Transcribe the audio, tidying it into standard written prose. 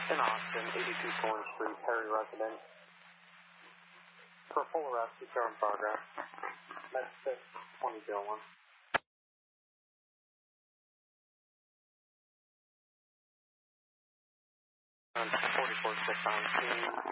In Austin, 82 Thorn Street, Perry resident. For full arrest, we are in progress. Med 6, 2001. 44 6 on scene.